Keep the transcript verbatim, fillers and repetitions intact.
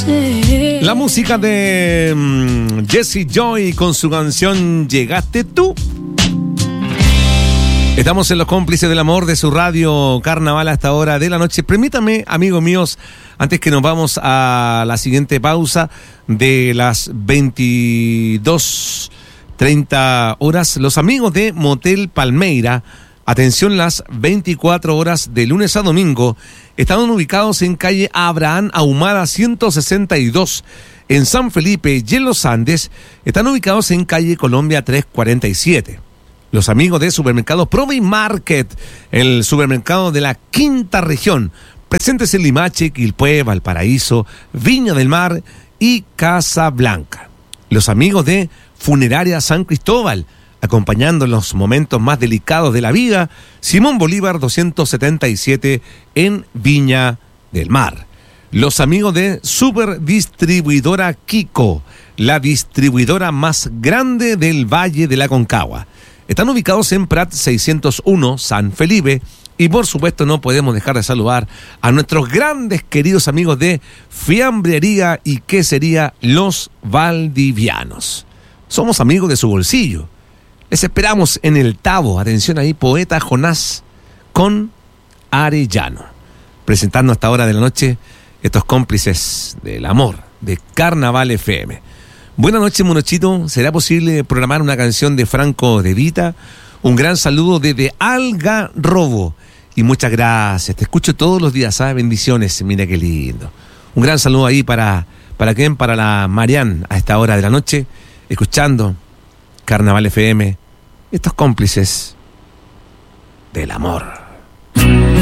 sé. La música de um, Jessie Joy con su canción Llegaste tú. Estamos en los cómplices del amor de su radio Carnaval a esta hora de la noche. Permítame, amigos míos, antes que nos vamos a la siguiente pausa de las veintidós treinta horas, los amigos de Motel Palmeira, atención, las veinticuatro horas de lunes a domingo, están ubicados en calle Abraham Ahumada ciento sesenta y dos, en San Felipe y en Los Andes, están ubicados en calle Colombia trescientos cuarenta y siete. Los amigos de Supermercado Provi Market, el supermercado de la quinta región, presentes en Limache, Quilpué, Valparaíso, Viña del Mar y Casablanca. Los amigos de Funeraria San Cristóbal, acompañando en los momentos más delicados de la vida, Simón Bolívar doscientos setenta y siete en Viña del Mar. Los amigos de Superdistribuidora Kiko, la distribuidora más grande del Valle de la Concagua. Están ubicados en Prat seiscientos uno, San Felipe, y por supuesto no podemos dejar de saludar a nuestros grandes queridos amigos de Fiambrería y Quesería Los Valdivianos. Somos amigos de su bolsillo. Les esperamos en el Tabo, atención ahí, Poeta Jonás con Arellano, presentando hasta hora de la noche estos cómplices del amor de Carnaval F M. Buenas noches, Monochito. ¿Será posible programar una canción de Franco De Vita? Un gran saludo desde Algarrobo. Y muchas gracias. Te escucho todos los días, ¿sabes? Bendiciones. Mira qué lindo. Un gran saludo ahí para, ¿para quién? Para la Marian a esta hora de la noche, escuchando Carnaval F M. Estos cómplices del amor.